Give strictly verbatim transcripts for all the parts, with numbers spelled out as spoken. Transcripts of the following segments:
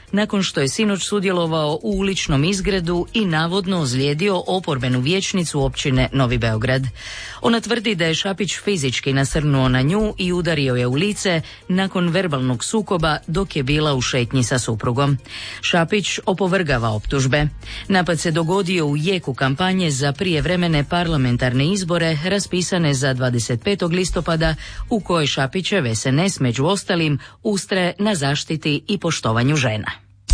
nakon što je sinoć sudjelovao u uličnom izgredu i navodno ozlijedio oporbenu vijećnicu općine Novi Beograd. Ona tvrdi da je Šapić fizički nasrnuo na nju i udario je u lice nakon verbalnog sukoba dok je bila u šetnji sa suprugom. Šapić opovrgava optužbe. Napad se dogodio u jeku kampanje za prijevremene parlamentarne izbore raspisane za dvadeset petog listopada u kojoj Šapićev es en es među ostalim ustraje na zaštiti i poštovanju žena.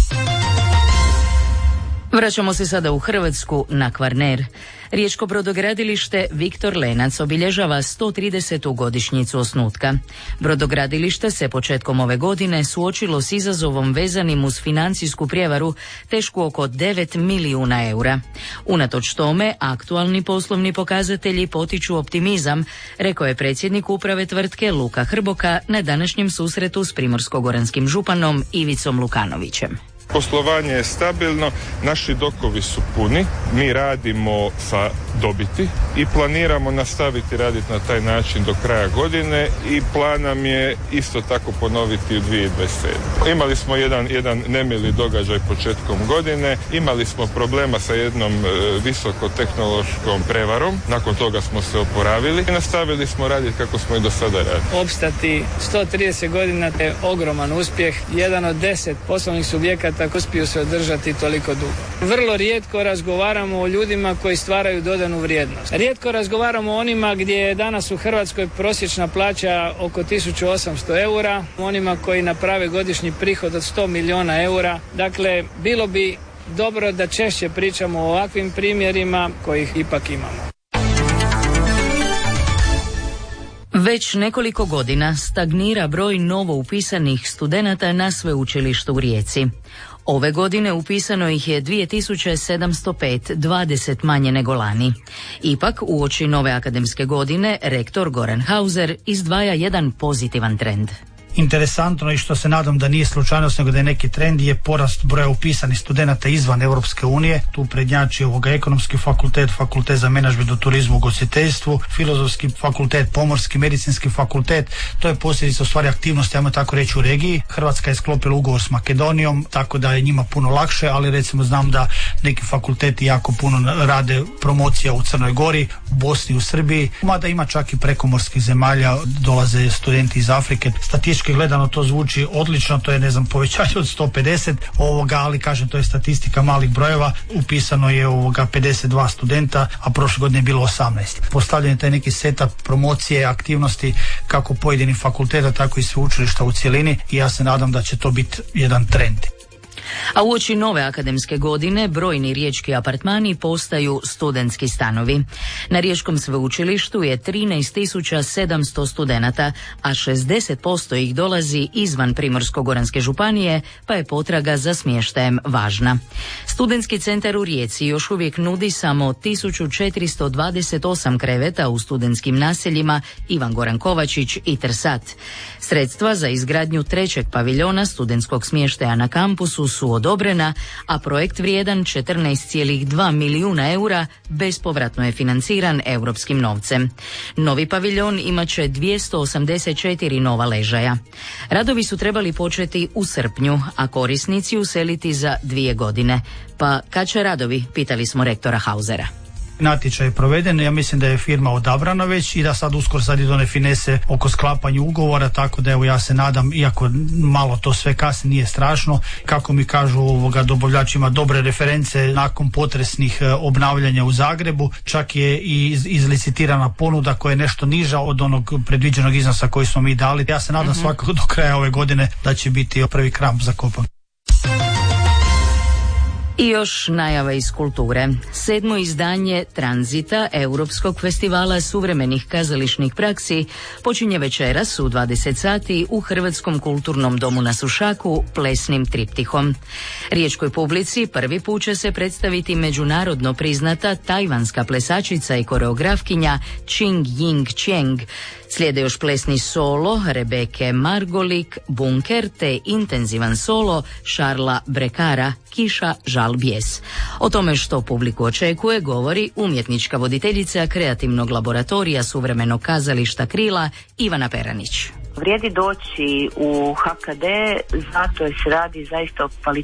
Vraćamo se sada u Hrvatsku na Kvarner. Riječko brodogradilište Viktor Lenac obilježava sto tridesetu godišnjicu osnutka. Brodogradilište se početkom ove godine suočilo s izazovom vezanim uz financijsku prijevaru tešku oko devet milijuna eura. Unatoč tome, aktualni poslovni pokazatelji potiču optimizam, rekao je predsjednik uprave tvrtke Luka Hrboka na današnjem susretu s primorsko-goranskim županom Ivicom Lukanovićem. Poslovanje je stabilno, naši dokovi su puni, mi radimo sa dobiti i planiramo nastaviti raditi na taj način do kraja godine i plan nam je isto tako ponoviti u dvije tisuće dvadeset sedme. Imali smo jedan, jedan nemili događaj početkom godine, imali smo problema sa jednom e, visokotehnološkom prevarom, nakon toga smo se oporavili i nastavili smo raditi kako smo i do sada radili. Opstati sto trideset godina je ogroman uspjeh, jedan od deset poslovnih subjekata koji uspiju se održati toliko dugo. Vrlo rijetko razgovaramo o ljudima koji stvaraju dodanu vrijednost. Rijetko razgovaramo o onima gdje je danas u Hrvatskoj prosječna plaća oko tisuću osamsto eura, onima koji naprave godišnji prihod od sto milijuna eura. Dakle, bilo bi dobro da češće pričamo o ovakvim primjerima kojih ipak imamo. Već nekoliko godina stagnira broj novo upisanih studenata na sveučilištu u Rijeci. Ove godine upisano ih je dvije tisuće sedamsto pet, dvadeset manje nego lani. Ipak, uoči nove akademske godine, rektor Goran Hauser izdvaja jedan pozitivan trend. Interesantno i što se nadam da nije slučajnost nego da je neki trend je porast broja upisanih studenata izvan Europske unije. Tu prednjači ovoga ekonomski fakultet, fakultet za menadžment u turizmu, ugostiteljstvu, filozofski fakultet, pomorski, medicinski fakultet. To je posljedica u stvari aktivnosti, ajmo tako reći, u regiji. Hrvatska je sklopila ugovor s Makedonijom, tako da je njima puno lakše, ali recimo znam da neki fakulteti jako puno rade promocija u Crnoj Gori, u Bosni, u Srbiji, mada ima čak i prekomorskih zemalja, dolaze studenti iz Afrike. Statistički gledano to zvuči odlično, to je ne znam povećanje od sto pedeset ovoga, ali kažem to je statistika malih brojeva. Upisano je ovoga pedeset dva studenta, a prošle godine je bilo osamnaest. Postavljen je taj neki setup promocije, aktivnosti kako pojedinih fakulteta, tako i sveučilišta u cjelini i ja se nadam da će to biti jedan trend. A uoči nove akademske godine brojni riječki apartmani postaju studentski stanovi. Na Riječkom sveučilištu je trinaest tisuća sedamsto studenata, a šezdeset posto ih dolazi izvan Primorsko-goranske županije, pa je potraga za smještajem važna. Studentski centar u Rijeci još uvijek nudi samo tisuću četiristo dvadeset osam kreveta u studentskim naseljima Ivan Goran Kovačić i Trsat. Sredstva za izgradnju trećeg paviljona studentskog smještaja na kampusu su odobrena, a projekt vrijedan četrnaest zarez dva milijuna eura bespovratno je financiran europskim novcem. Novi paviljon imat će dvjesto osamdeset četiri nova ležaja. Radovi su trebali početi u srpnju, a korisnici useliti za dvije godine. Pa kad će radovi, pitali smo rektora Hausera. Natječaj je proveden, ja mislim da je firma odabrana već i da sad uskoro sad idu one finese oko sklapanja ugovora, tako da evo ja se nadam, iako malo to sve kasni, nije strašno. Kako mi kažu, ovoga dobavljač ima dobre reference nakon potresnih obnavljanja u Zagrebu, čak je i iz, izlicitirana ponuda koja je nešto niža od onog predviđenog iznosa koji smo mi dali. Ja se nadam mm-hmm. svakako do kraja ove godine da će biti prvi kramp zakopan. I još najava iz kulture. Sedmo izdanje Tranzita, Europskog festivala suvremenih kazališnih praksi, počinje večeras u dvadeset sati u Hrvatskom kulturnom domu na Sušaku plesnim triptihom. Riječkoj publici prvi put će se predstaviti međunarodno priznata tajvanska plesačica i koreografkinja Ching Ying Cheng. Slijede još plesni solo Rebeke Margolik, Bunker te intenzivan solo Šarla Brekara, Kiša, žal, bijes. O tome što publiku očekuje govori umjetnička voditeljica kreativnog laboratorija suvremenog kazališta Krila Ivana Peranić. Vrijedi doći u ha ka de zato jer se radi zaista o kvaliteti